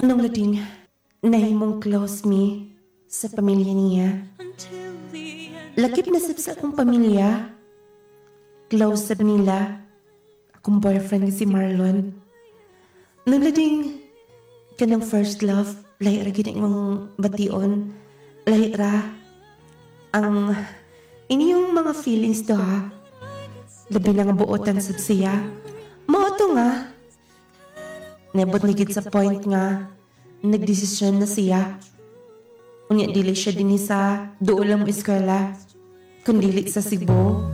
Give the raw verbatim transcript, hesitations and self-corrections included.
Nung lading, nahimong close me sa pamilya niya. Lakip na sab sa akong pamilya. Close sab nila. Akong boyfriend si Marlon. Nung lading, kanang first love, lahi ra gid ang bation. Lahi ra ang inyong mga feelings to ha. Labi na nga buotan sab siya. Mao to nga. Nebot ni gid sa point nga nagdesisyon na siya. Unya dili siya dinhi sa duol lang mo eskwela, kundi sa Cebu.